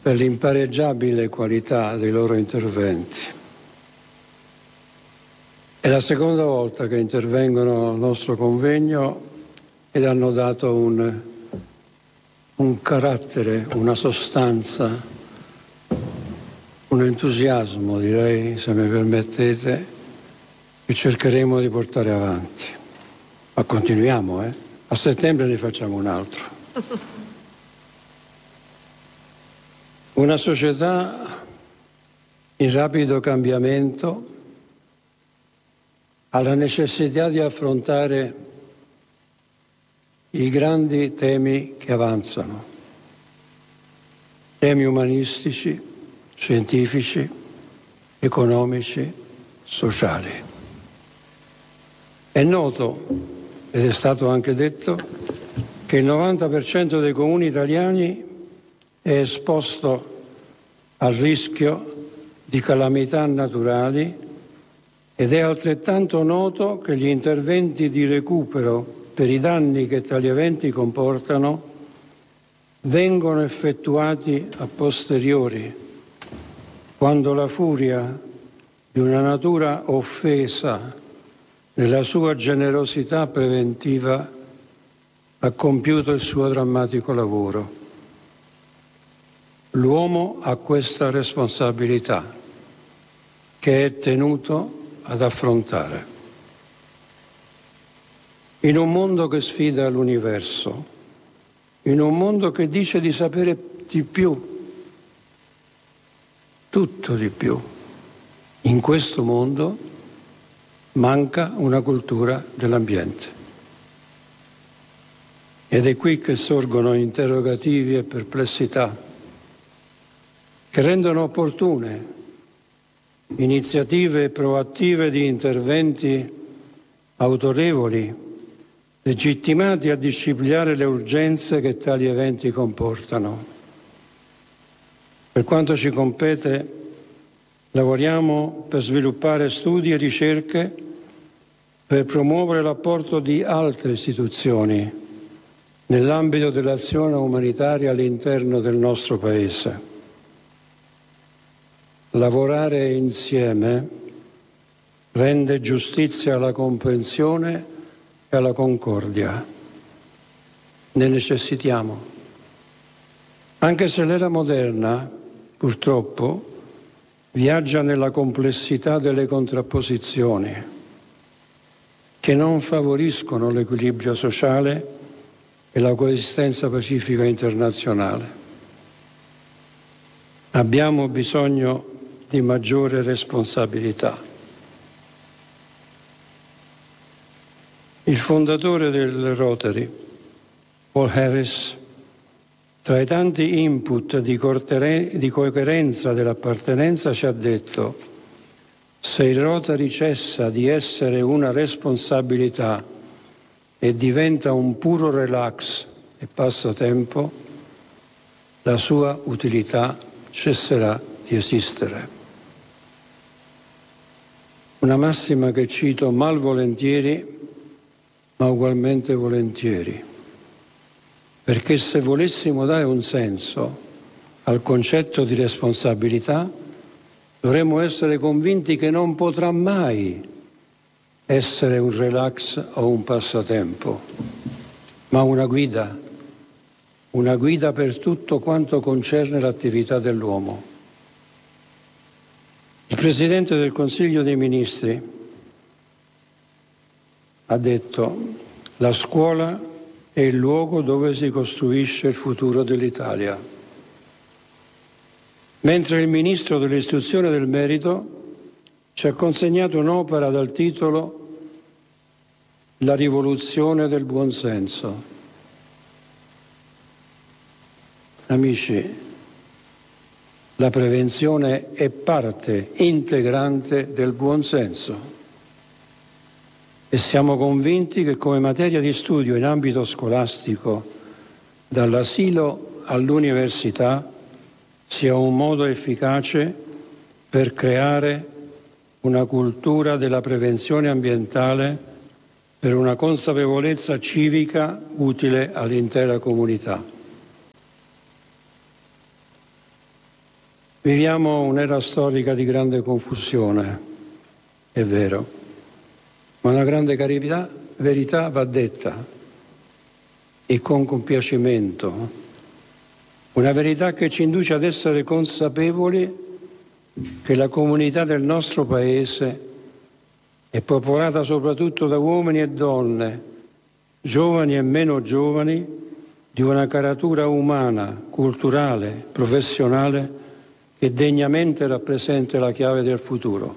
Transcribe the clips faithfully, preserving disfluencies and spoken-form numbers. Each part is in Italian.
per l'impareggiabile qualità dei loro interventi. È la seconda volta che intervengono al nostro convegno ed hanno dato un, un carattere, una sostanza, un entusiasmo, direi, se mi permettete, che cercheremo di portare avanti. Ma continuiamo, eh? A settembre ne facciamo un altro. Una società in rapido cambiamento ha la necessità di affrontare i grandi temi che avanzano, temi umanistici, scientifici, economici, sociali. È noto, ed è stato anche detto, che il novanta per cento dei comuni italiani è esposto al rischio di calamità naturali ed è altrettanto noto che gli interventi di recupero per i danni che tali eventi comportano vengono effettuati a posteriori, quando la furia di una natura offesa nella sua generosità preventiva ha compiuto il suo drammatico lavoro. L'uomo ha questa responsabilità che è tenuto ad affrontare. In un mondo che sfida l'universo, in un mondo che dice di sapere di più, tutto di più, in questo mondo manca una cultura dell'ambiente. Ed è qui che sorgono interrogativi e perplessità che rendono opportune iniziative proattive di interventi autorevoli, legittimati a disciplinare le urgenze che tali eventi comportano. Per quanto ci compete, lavoriamo per sviluppare studi e ricerche per promuovere l'apporto di altre istituzioni nell'ambito dell'azione umanitaria all'interno del nostro Paese. Lavorare insieme rende giustizia alla comprensione e alla concordia. Ne necessitiamo. Anche se l'era moderna, purtroppo, viaggia nella complessità delle contrapposizioni che non favoriscono l'equilibrio sociale e la coesistenza pacifica internazionale. Abbiamo bisogno di maggiore responsabilità. Il fondatore del Rotary, Paul Harris, tra i tanti input di, cortere- di coerenza dell'appartenenza ci ha detto: se il Rotary cessa di essere una responsabilità e diventa un puro relax e passatempo, la sua utilità cesserà di esistere. Una massima che cito malvolentieri, ma ugualmente volentieri, perché se volessimo dare un senso al concetto di responsabilità, dovremmo essere convinti che non potrà mai essere un relax o un passatempo, ma una guida, una guida per tutto quanto concerne l'attività dell'uomo. Il Presidente del Consiglio dei Ministri ha detto: la scuola è il luogo dove si costruisce il futuro dell'Italia. Mentre il Ministro dell'Istruzione e del Merito ci ha consegnato un'opera dal titolo La rivoluzione del buonsenso. Amici, la prevenzione è parte integrante del buonsenso e siamo convinti che come materia di studio in ambito scolastico, dall'asilo all'università, sia un modo efficace per creare una cultura della prevenzione ambientale per una consapevolezza civica utile all'intera comunità. Viviamo un'era storica di grande confusione, è vero, ma una grande carità, verità va detta e con compiacimento, una verità che ci induce ad essere consapevoli che la comunità del nostro Paese è popolata soprattutto da uomini e donne, giovani e meno giovani, di una caratura umana, culturale, professionale che degnamente rappresenta la chiave del futuro.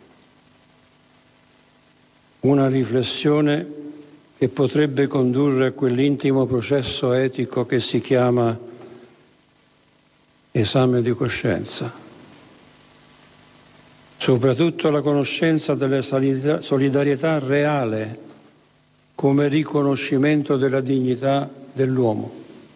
Una riflessione che potrebbe condurre a quell'intimo processo etico che si chiama esame di coscienza. Soprattutto la conoscenza della solidarietà reale come riconoscimento della dignità dell'uomo.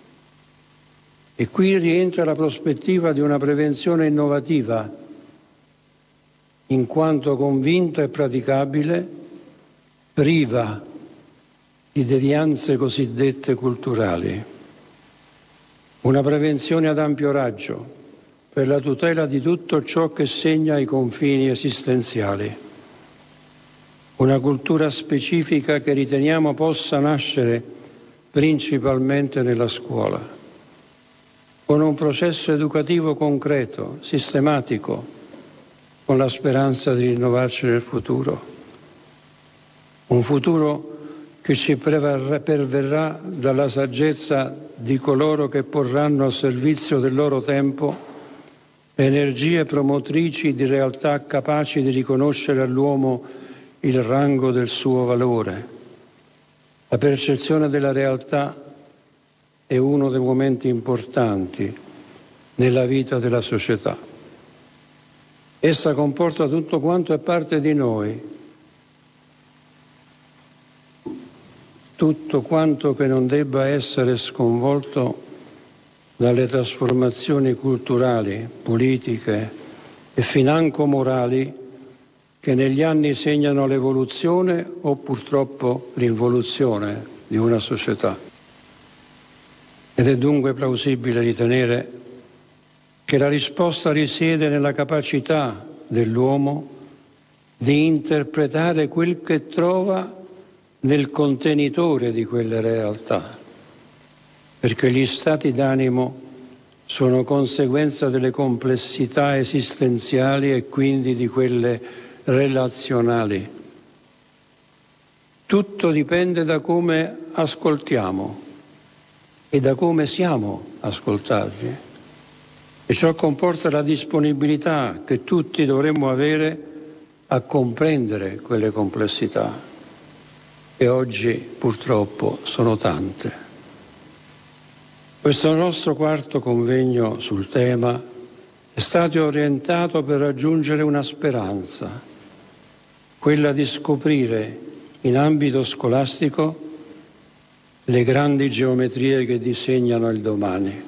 E qui rientra la prospettiva di una prevenzione innovativa, in quanto convinta e praticabile, priva di devianze cosiddette culturali. Una prevenzione ad ampio raggio, per la tutela di tutto ciò che segna i confini esistenziali. Una cultura specifica che riteniamo possa nascere principalmente nella scuola, con un processo educativo concreto, sistematico, con la speranza di rinnovarci nel futuro. Un futuro che ci perverrà dalla saggezza di coloro che porranno al servizio del loro tempo energie promotrici di realtà capaci di riconoscere all'uomo il rango del suo valore. La percezione della realtà è uno dei momenti importanti nella vita della società. Essa comporta tutto quanto è parte di noi, tutto quanto che non debba essere sconvolto dalle trasformazioni culturali, politiche e financo morali che negli anni segnano l'evoluzione o purtroppo l'involuzione di una società. Ed è dunque plausibile ritenere che la risposta risiede nella capacità dell'uomo di interpretare quel che trova nel contenitore di quelle realtà, perché gli stati d'animo sono conseguenza delle complessità esistenziali e quindi di quelle relazionali. Tutto dipende da come ascoltiamo e da come siamo ascoltati. E ciò comporta la disponibilità che tutti dovremmo avere a comprendere quelle complessità, che oggi purtroppo sono tante. Questo nostro quarto convegno sul tema è stato orientato per raggiungere una speranza, quella di scoprire in ambito scolastico le grandi geometrie che disegnano il domani.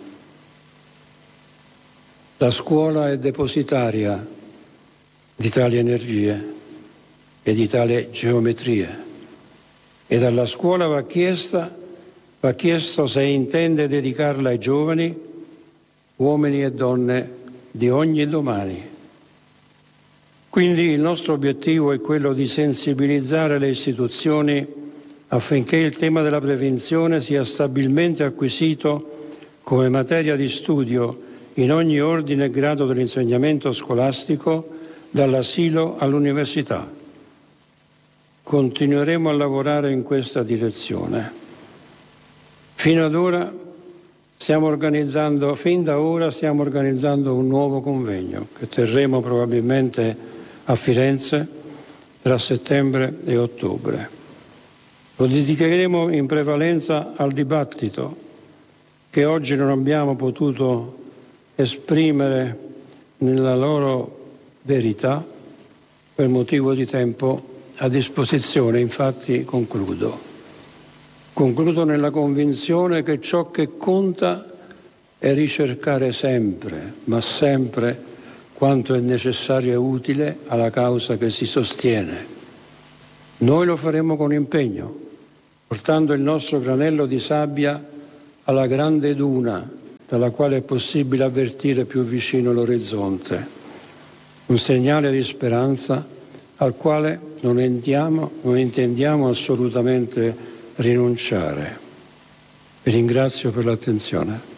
La scuola è depositaria di tali energie e di tali geometrie e dalla scuola va chiesta Va chiesto se intende dedicarla ai giovani, uomini e donne di ogni domani. Quindi il nostro obiettivo è quello di sensibilizzare le istituzioni affinché il tema della prevenzione sia stabilmente acquisito come materia di studio in ogni ordine e grado dell'insegnamento scolastico, dall'asilo all'università. Continueremo a lavorare in questa direzione. Fino ad ora stiamo organizzando, fin da ora stiamo organizzando un nuovo convegno che terremo probabilmente a Firenze tra settembre e ottobre. Lo dedicheremo in prevalenza al dibattito che oggi non abbiamo potuto esprimere nella loro verità per motivo di tempo a disposizione. Infatti concludo. Concludo nella convinzione che ciò che conta è ricercare sempre, ma sempre, quanto è necessario e utile alla causa che si sostiene. Noi lo faremo con impegno, portando il nostro granello di sabbia alla grande duna dalla quale è possibile avvertire più vicino l'orizzonte, un segnale di speranza al quale non intendiamo, non intendiamo assolutamente rinunciare. Vi ringrazio per l'attenzione.